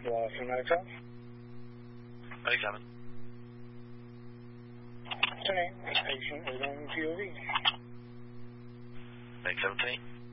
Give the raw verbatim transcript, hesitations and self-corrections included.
Boston Hotel. eighty-seven. ten eight, patient is on P O V. eight seventeen.